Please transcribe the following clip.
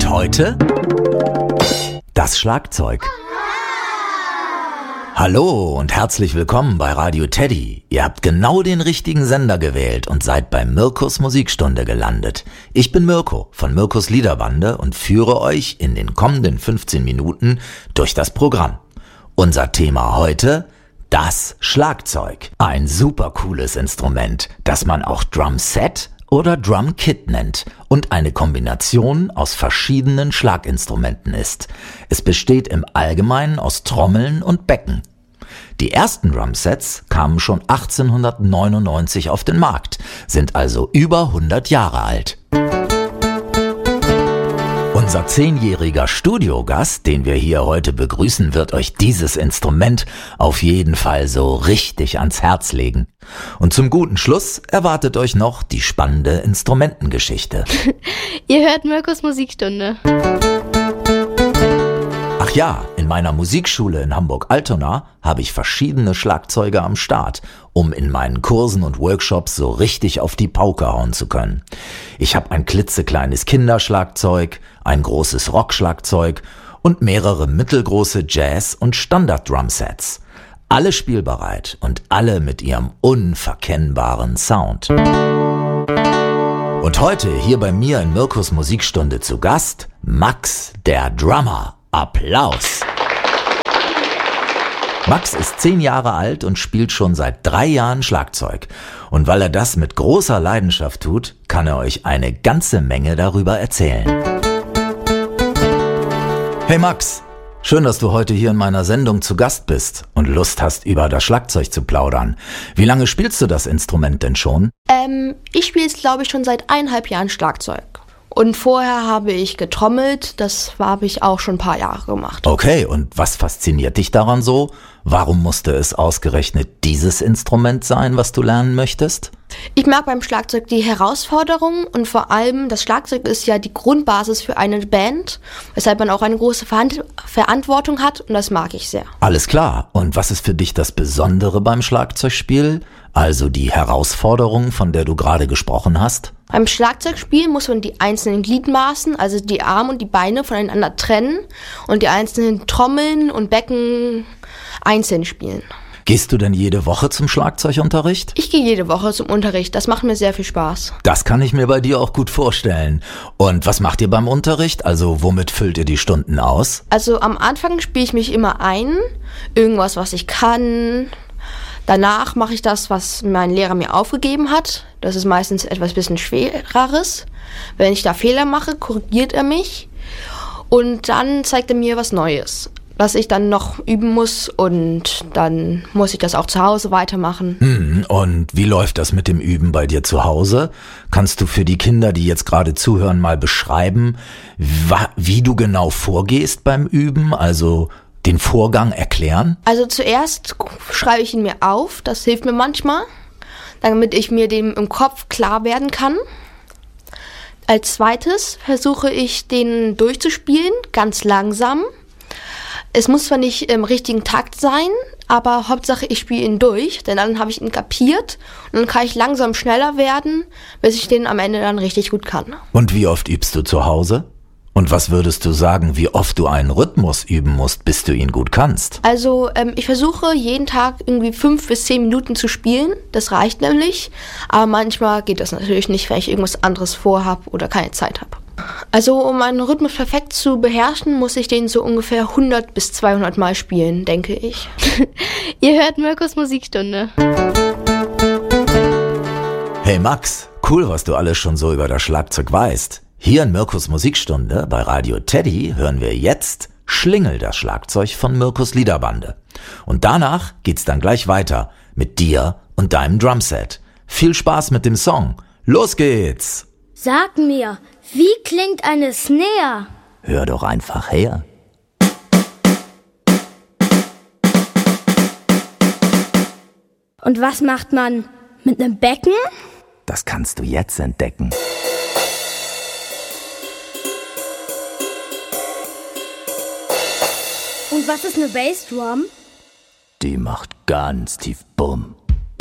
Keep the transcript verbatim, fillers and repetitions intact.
Und heute das Schlagzeug. Hallo und herzlich willkommen bei Radio Teddy. Ihr habt genau den richtigen Sender gewählt und seid bei Mirkos Musikstunde gelandet. Ich bin Mirko von Mirkos Liederbande und führe euch in den kommenden fünfzehn Minuten durch das Programm. Unser Thema heute: das Schlagzeug. Ein super cooles Instrument, das man auch Drumset oder Drumkit nennt und eine Kombination aus verschiedenen Schlaginstrumenten ist. Es besteht im Allgemeinen aus Trommeln und Becken. Die ersten Drumsets kamen schon achtzehnhundertneunundneunzig auf den Markt, sind also über hundert Jahre alt. Unser zehnjähriger Studiogast, den wir hier heute begrüßen, wird euch dieses Instrument auf jeden Fall so richtig ans Herz legen. Und zum guten Schluss erwartet euch noch die spannende Instrumentengeschichte. Ihr hört Mirkos Musikstunde. Ach ja, in meiner Musikschule in Hamburg-Altona habe ich verschiedene Schlagzeuge am Start, um in meinen Kursen und Workshops so richtig auf die Pauke hauen zu können. Ich habe ein klitzekleines Kinderschlagzeug, ein großes Rockschlagzeug und mehrere mittelgroße Jazz- und Standard-Drumsets. Alle spielbereit und alle mit ihrem unverkennbaren Sound. Und heute hier bei mir in Mirkos Musikstunde zu Gast Max, der Drummer. Applaus! Max ist zehn Jahre alt und spielt schon seit drei Jahren Schlagzeug. Und weil er das mit großer Leidenschaft tut, kann er euch eine ganze Menge darüber erzählen. Hey Max, schön, dass du heute hier in meiner Sendung zu Gast bist und Lust hast, über das Schlagzeug zu plaudern. Wie lange spielst du das Instrument denn schon? Ähm, ich spiele es, glaube ich, schon seit eineinhalb Jahren Schlagzeug. Und vorher habe ich getrommelt, das habe ich auch schon ein paar Jahre gemacht. Okay, und was fasziniert dich daran so? Warum musste es ausgerechnet dieses Instrument sein, was du lernen möchtest? Ich mag beim Schlagzeug die Herausforderung und vor allem, das Schlagzeug ist ja die Grundbasis für eine Band, weshalb man auch eine große Verant- Verantwortung hat und das mag ich sehr. Alles klar. Und was ist für dich das Besondere beim Schlagzeugspiel? Also die Herausforderung, von der du gerade gesprochen hast? Beim Schlagzeugspiel muss man die einzelnen Gliedmaßen, also die Arme und die Beine voneinander trennen und die einzelnen Trommeln und Becken einzeln spielen. Gehst du denn jede Woche zum Schlagzeugunterricht? Ich gehe jede Woche zum Unterricht, das macht mir sehr viel Spaß. Das kann ich mir bei dir auch gut vorstellen. Und was macht ihr beim Unterricht? Also womit füllt ihr die Stunden aus? Also am Anfang spiele ich mich immer ein, irgendwas, was ich kann. Danach mache ich das, was mein Lehrer mir aufgegeben hat. Das ist meistens etwas bisschen Schwereres. Wenn ich da Fehler mache, korrigiert er mich. Und dann zeigt er mir was Neues, was ich dann noch üben muss. Und dann muss ich das auch zu Hause weitermachen. Hm, und wie läuft das mit dem Üben bei dir zu Hause? Kannst du für die Kinder, die jetzt gerade zuhören, mal beschreiben, wa- wie du genau vorgehst beim Üben? Also den Vorgang erklären? Also zuerst schreibe ich ihn mir auf, das hilft mir manchmal, damit ich mir dem im Kopf klar werden kann. Als zweites versuche ich, den durchzuspielen, ganz langsam. Es muss zwar nicht im richtigen Takt sein, aber Hauptsache ich spiele ihn durch, denn dann habe ich ihn kapiert und dann kann ich langsam schneller werden, bis ich den am Ende dann richtig gut kann. Und wie oft übst du zu Hause? Und was würdest du sagen, wie oft du einen Rhythmus üben musst, bis du ihn gut kannst? Also ähm, ich versuche jeden Tag irgendwie fünf bis zehn Minuten zu spielen. Das reicht nämlich. Aber manchmal geht das natürlich nicht, wenn ich irgendwas anderes vorhab oder keine Zeit habe. Also um einen Rhythmus perfekt zu beherrschen, muss ich den so ungefähr hundert bis zweihundert Mal spielen, denke ich. Ihr hört Mirkos Musikstunde. Hey Max, cool, was du alles schon so über das Schlagzeug weißt. Hier in Mirkos Musikstunde bei Radio Teddy hören wir jetzt Schlingel, das Schlagzeug von Mirkos Liederbande. Und danach geht's dann gleich weiter mit dir und deinem Drumset. Viel Spaß mit dem Song. Los geht's! Sag mir, wie klingt eine Snare? Hör doch einfach her. Und was macht man mit einem Becken? Das kannst du jetzt entdecken. Und was ist eine Bassdrum? Die macht ganz tief Bumm.